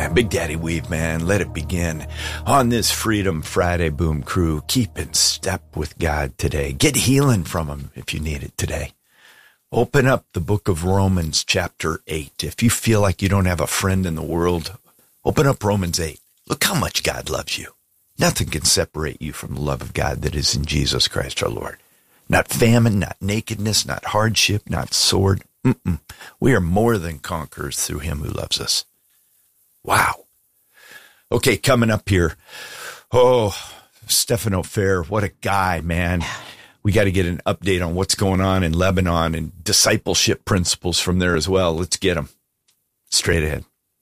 Big Daddy Weave, man. Let it begin. On this Freedom Friday Boom Crew, keep in step with God today. Get healing from him if you need it today. Open up the book of Romans chapter 8. If you feel like you don't have a friend in the world, open up Romans 8. Look how much God loves you. Nothing can separate you from the love of God that is in Jesus Christ our Lord. Not famine, not nakedness, not hardship, not sword. We are more than conquerors through him who loves us. Wow. Okay, coming up here. Oh, Stefano Fair, what a guy, man. We got to get an update on what's going on in Lebanon and discipleship principles from there as well. Let's get them straight ahead.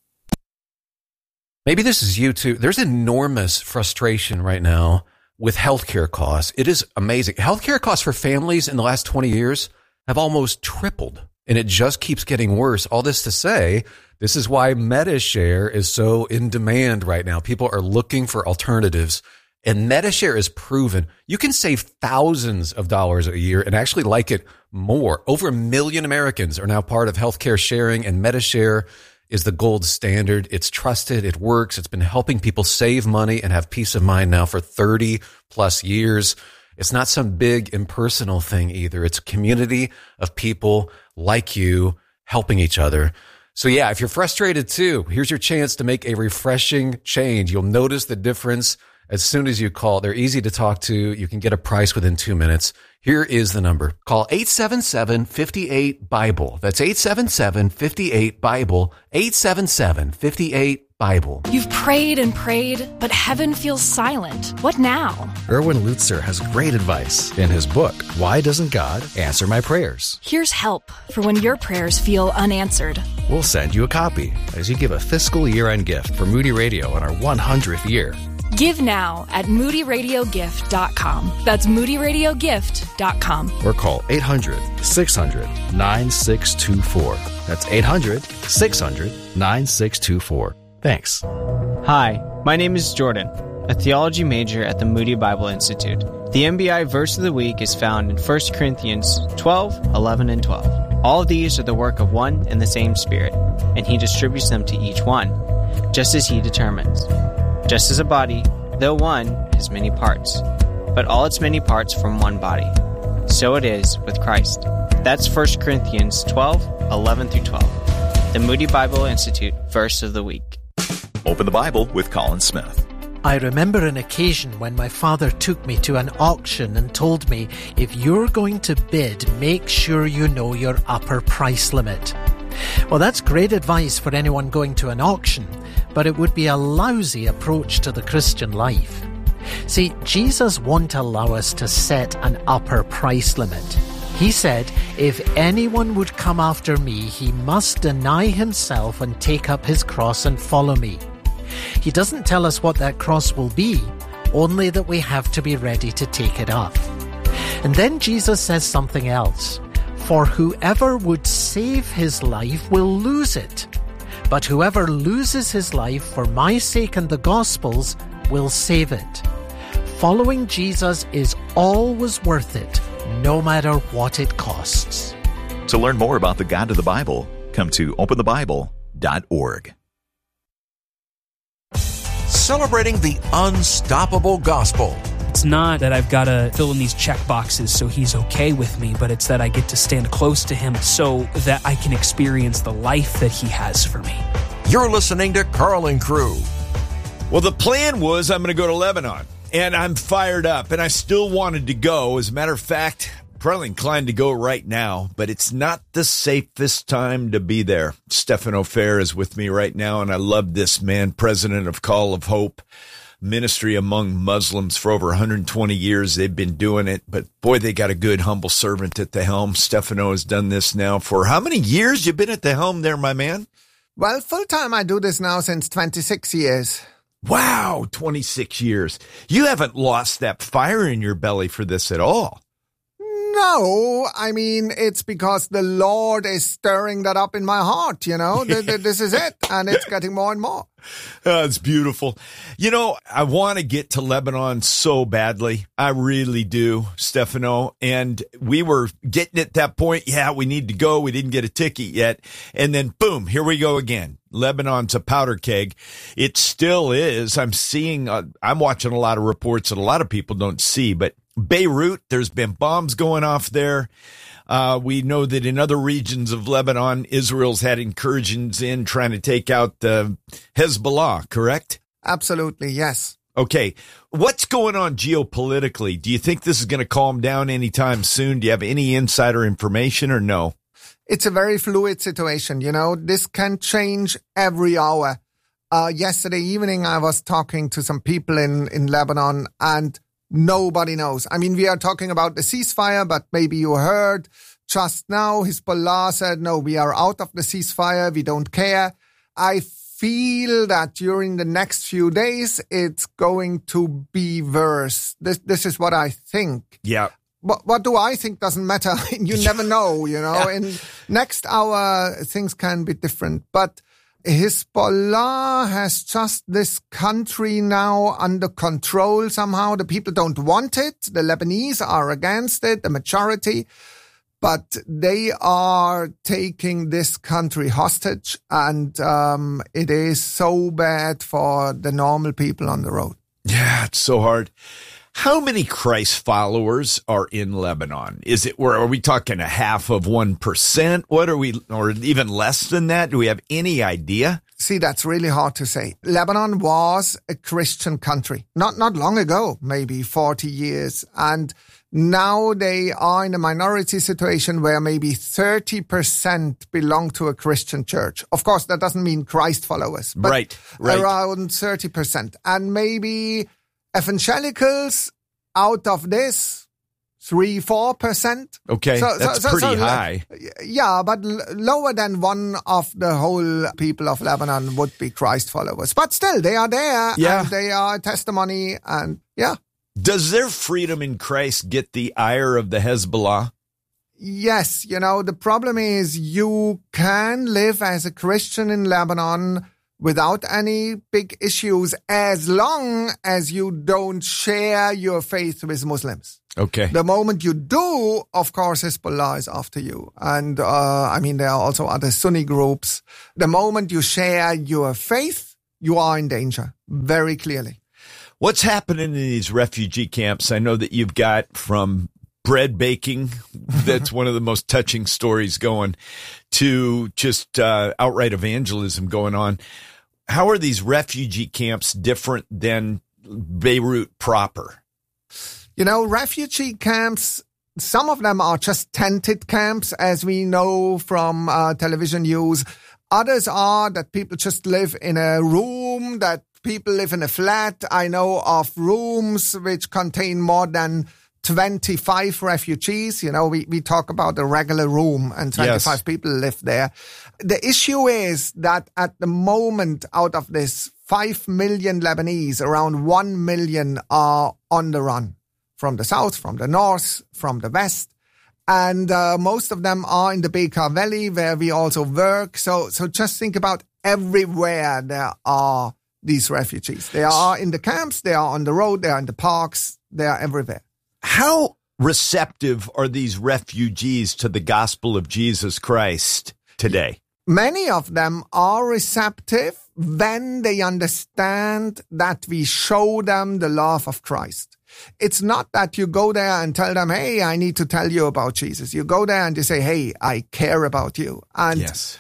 Maybe this is you too. There's enormous frustration right now with healthcare costs. It is amazing. Healthcare costs for families in the last 20 years have almost tripled, and it just keeps getting worse. All this to say, this is why MediShare is so in demand right now. People are looking for alternatives, and MediShare is proven you can save thousands of dollars a year and actually like it more. Over 1 million Americans are now part of healthcare sharing, and MediShare is the gold standard. It's trusted. It works. It's been helping people save money and have peace of mind now for 30 plus years. It's not some big impersonal thing either. It's a community of people like you helping each other. So yeah, if you're frustrated too, here's your chance to make a refreshing change. You'll notice the difference as soon as you call. They're easy to talk to. You can get a price within 2 minutes. Here is the number. Call 877-58-BIBLE. That's 877-58-BIBLE. 877-58-BIBLE. You've prayed and prayed, but heaven feels silent. What now? Erwin Lutzer has great advice in his book, Why Doesn't God Answer My Prayers? Here's help for when your prayers feel unanswered. We'll send you a copy as you give a fiscal year-end gift for Moody Radio on our 100th year. Give now at moodyradiogift.com. That's moodyradiogift.com. Or call 800-600-9624. That's 800-600-9624. Thanks. Hi, my name is Jordan, a theology major at the Moody Bible Institute. The MBI verse of the week is found in 1 Corinthians 12, 11, and 12. All of these are the work of one and the same Spirit, and He distributes them to each one, just as He determines. Just as a body, though one, has many parts, but all its many parts form one body. So it is with Christ. That's 1 Corinthians 12, 11 through 12. The Moody Bible Institute verse of the week. Open the Bible with Colin Smith. I remember an occasion when my father took me to an auction and told me, if you're going to bid, make sure you know your upper price limit. Well, that's great advice for anyone going to an auction, but it would be a lousy approach to the Christian life. See, Jesus won't allow us to set an upper price limit. He said, if anyone would come after me, he must deny himself and take up his cross and follow me. He doesn't tell us what that cross will be, only that we have to be ready to take it up. And then Jesus says something else. For whoever would save his life will lose it, but whoever loses his life for my sake and the gospel's will save it. Following Jesus is always worth it, no matter what it costs. To learn more about the God of the Bible, come to openthebible.org. Celebrating the unstoppable gospel. It's not that I've got to fill in these check boxes so he's okay with me, but it's that I get to stand close to him so that I can experience the life that he has for me. You're listening to Carl and Crew. Well, the plan was I'm going to go to Lebanon, and I'm fired up, and I still wanted to go. As a matter of fact, probably inclined to go right now, but it's not the safest time to be there. Stefano Fair is with me right now, and I love this man, president of Call of Hope ministry among Muslims for over 120 years. They've been doing it, but boy, they got a good, humble servant at the helm. Stefano has done this now for how many years? You've been at the helm there, my man? Well, full-time, I do this now since 26 years. Wow, 26 years. You haven't lost that fire in your belly for this at all. No, I mean, it's because the Lord is stirring that up in my heart, you know. This is it, and it's getting more and more. It's beautiful. You know, I want to get to Lebanon so badly. I really do, Stefano. And we were getting at that point, yeah, we need to go. We didn't get a ticket yet. And then, boom, here we go again. Lebanon's a powder keg. It still is. I'm watching a lot of reports that a lot of people don't see, but Beirut, there's been bombs going off there. We know that in other regions of Lebanon, Israel's had incursions in trying to take out the Hezbollah, correct? Absolutely, yes. Okay. What's going on geopolitically? Do you think this is going to calm down anytime soon? Do you have any insider information or no? It's a very fluid situation. This can change every hour. Yesterday evening, I was talking to some people in Lebanon, and nobody knows. I mean, we are talking about the ceasefire, but maybe you heard just now Hezbollah said, no, we are out of the ceasefire. We don't care. I feel that during the next few days, it's going to be worse. This is what I think. Yeah. What do I think doesn't matter. You never know, Yeah. In next hour, things can be different. But Hezbollah has just this country now under control somehow. The people don't want it. The Lebanese are against it, the majority. But they are taking this country hostage, and it is so bad for the normal people on the road. Yeah, it's so hard. How many Christ followers are in Lebanon? Are we talking 0.5%? What are we, or even less than that? Do we have any idea? See, that's really hard to say. Lebanon was a Christian country, not long ago, maybe 40 years. And now they are in a minority situation where maybe 30% belong to a Christian church. Of course, that doesn't mean Christ followers, but right. around 30%. And maybe evangelicals out of this 3-4%. Okay, that's pretty high. Yeah, but lower than one of the whole people of Lebanon would be Christ followers. But still, they are there, and they are a testimony, and yeah. Does their freedom in Christ get the ire of the Hezbollah? Yes, the problem is you can live as a Christian in Lebanon without any big issues as long as you don't share your faith with Muslims. Okay. The moment you do, of course, Hezbollah is after you. And, there are also other Sunni groups. The moment you share your faith, you are in danger, very clearly. What's happening in these refugee camps? I know that you've got from bread baking, that's one of the most touching stories going, to just outright evangelism going on. How are these refugee camps different than Beirut proper? Refugee camps, some of them are just tented camps, as we know from television news. Others are that people just live in a room, that people live in a flat. I know of rooms which contain more than 25 refugees. We talk about a regular room and 25 people live there. The issue is that at the moment, out of this 5 million Lebanese, around 1 million are on the run from the south, from the north, from the west. And most of them are in the Bekaa Valley, where we also work. So just think about everywhere there are these refugees. They are in the camps, they are on the road, they are in the parks, they are everywhere. How receptive are these refugees to the gospel of Jesus Christ today? Many of them are receptive when they understand that we show them the love of Christ. It's not that you go there and tell them, hey, I need to tell you about Jesus. You go there and you say, hey, I care about you. And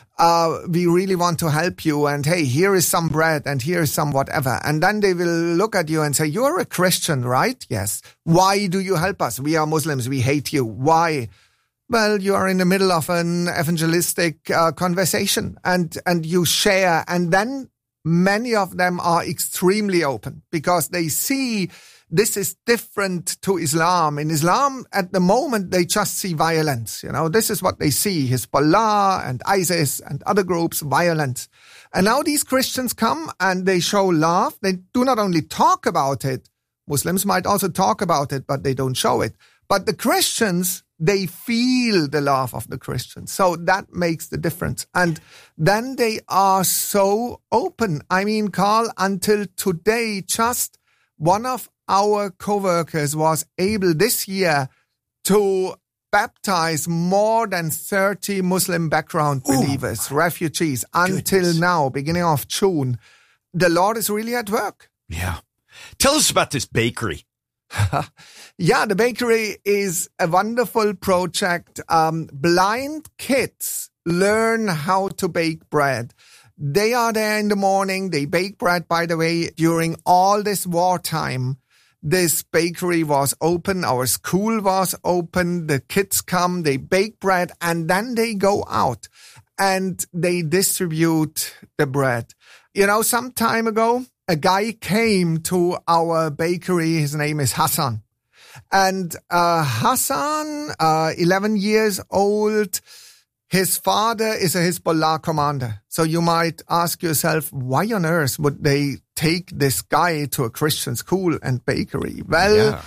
we really want to help you. And hey, here is some bread and here is some whatever. And then they will look at you and say, you're a Christian, right? Yes. Why do you help us? We are Muslims. We hate you. Why? Well, you are in the middle of an evangelistic conversation and you share. And then many of them are extremely open because they see this is different to Islam. In Islam, at the moment, they just see violence. This is what they see. Hezbollah and ISIS and other groups, violence. And now these Christians come and they show love. They do not only talk about it. Muslims might also talk about it, but they don't show it. But the Christians, they feel the love of the Christians. So that makes the difference. And then they are so open. I mean, Carl, until today, just one of our co-workers was able this year to baptized more than 30 Muslim background believers, refugees, until now, beginning of June. The Lord is really at work. Yeah. Tell us about this bakery. Yeah, the bakery is a wonderful project. Blind kids learn how to bake bread. They are there in the morning. They bake bread, by the way, during all this wartime. This bakery was open. Our school was open. The kids come, they bake bread, and then they go out and they distribute the bread. You know, some time ago, a guy came to our bakery. His name is Hassan. And Hassan, 11 years old, his father is a Hezbollah commander. So you might ask yourself, why on earth would they take this guy to a Christian school and bakery? Well,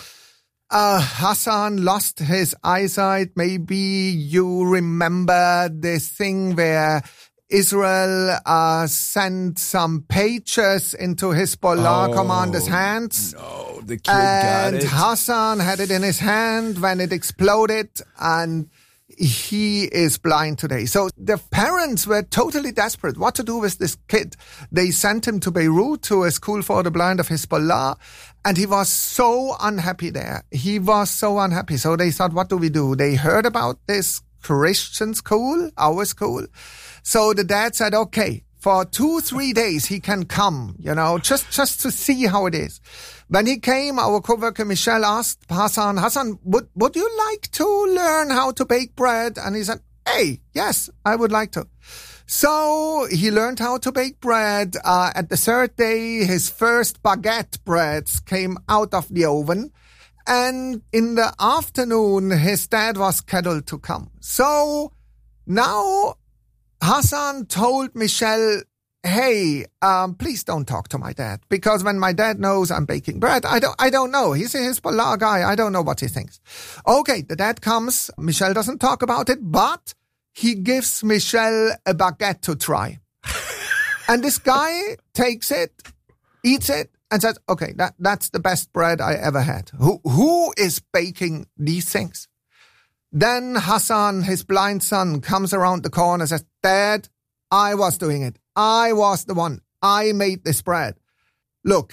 Hassan lost his eyesight. Maybe you remember this thing where Israel sent some pages into Hezbollah commander's hands. No, the kid got it. And Hassan had it in his hand when it exploded, and he is blind today. So the parents were totally desperate what to do with this kid. They sent him to Beirut to a school for the blind of Hezbollah, and he was so unhappy there. He was so unhappy. So they thought, what do we do? They heard about this Christian school, our school. So the dad said, okay, for 2-3 days he can come, you know, just to see how it is. When he came, our coworker Michelle asked Hassan, would you like to learn how to bake bread? And he said, hey, yes, I would like to. So he learned how to bake bread. At the third day, his first baguette breads came out of the oven. And in the afternoon, his dad was scheduled to come. So now Hassan told Michelle, hey, please don't talk to my dad, because when my dad knows I'm baking bread, I don't know. He's a Hezbollah guy. I don't know what he thinks. Okay, the dad comes. Michelle doesn't talk about it, but he gives Michelle a baguette to try. And this guy takes it, eats it, and says, okay, that's the best bread I ever had. Who is baking these things? Then Hassan, his blind son, comes around the corner and says, Dad, I was doing it. I was the one. I made this bread. Look,